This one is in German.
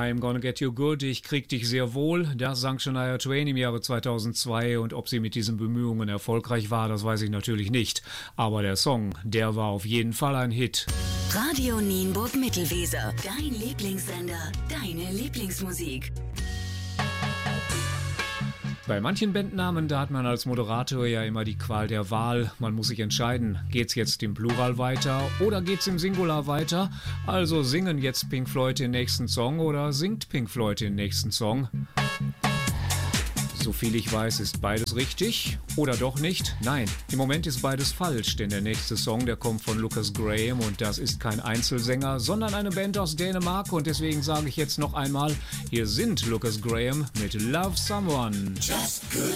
I'm Gonna Get You Good, ich krieg dich sehr wohl, das sang Shania Twain im Jahre 2002 und ob sie mit diesen Bemühungen erfolgreich war, das weiß ich natürlich nicht. Aber der Song, der war auf jeden Fall ein Hit. Radio Nienburg Mittelweser, dein Lieblingssender, deine Lieblingsmusik. Bei manchen Bandnamen, da hat man als Moderator ja immer die Qual der Wahl. Man muss sich entscheiden, geht's jetzt im Plural weiter oder geht's im Singular weiter? Also singen jetzt Pink Floyd den nächsten Song oder singt Pink Floyd den nächsten Song? Soviel ich weiß, ist beides richtig oder doch nicht? Nein, im Moment ist beides falsch, denn der nächste Song, der kommt von Lukas Graham und das ist kein Einzelsänger, sondern eine Band aus Dänemark und deswegen sage ich jetzt noch einmal, hier sind Lukas Graham mit Love Someone. Just good.